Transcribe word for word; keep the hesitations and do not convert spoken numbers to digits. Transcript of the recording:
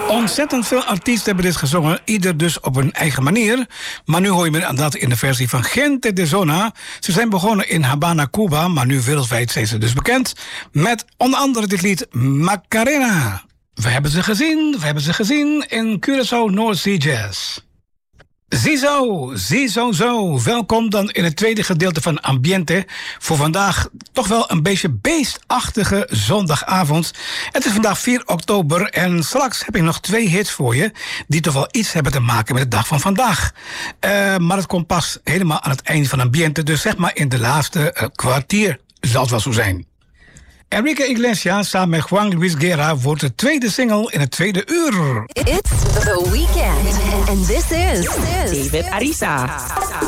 Ontzettend veel artiesten hebben dit gezongen, ieder dus op hun eigen manier. Maar nu hoor je me dat in de versie van Gente de Zona. Ze zijn begonnen in Habana, Cuba, maar nu wereldwijd zijn ze dus bekend. Met onder andere dit lied Macarena. We hebben ze gezien, we hebben ze gezien in Curaçao North Sea Jazz. Ziezo, ziezo zo. Welkom dan in het tweede gedeelte van Ambiente. Voor vandaag toch wel een beetje beestachtige zondagavond. Het is vandaag vier oktober en straks heb ik nog twee hits voor je... die toch wel iets hebben te maken met de dag van vandaag. Uh, maar het komt pas helemaal aan het einde van Ambiente. Dus zeg maar in de laatste uh, kwartier zal het wel zo zijn. Enrique Iglesias samen met Juan Luis Guerra wordt de tweede single in het tweede uur. It's the weekend. And this is David Arisa.